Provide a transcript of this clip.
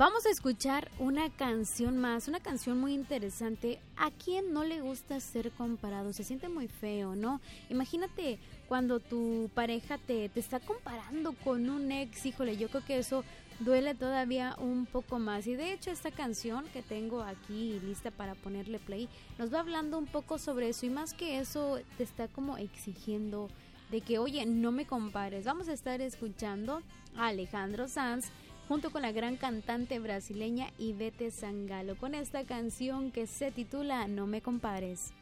Vamos a escuchar una canción más, una canción muy interesante. ¿A quién no le gusta ser comparado? Se siente muy feo, ¿no? Imagínate cuando tu pareja te está comparando con un ex, híjole, yo creo que eso duele todavía un poco más. Y de hecho esta canción que tengo aquí lista para ponerle play, nos va hablando un poco sobre eso y más que eso te está como exigiendo de que, oye, no me compares. Vamos a estar escuchando a Alejandro Sanz junto con la gran cantante brasileña Ivete Sangalo con esta canción que se titula No me compares.